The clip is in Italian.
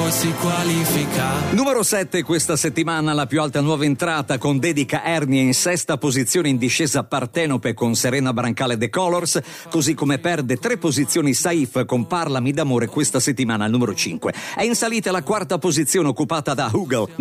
si qualifica. Numero 7 questa settimana, la più alta nuova entrata con Dedica Ernie in sesta posizione in discesa Partenope con Serena Brancale The Colors, così come perde 3 posizioni Saif con Parlami d'amore questa settimana al numero 5. È in salita la quarta posizione occupata da Hugel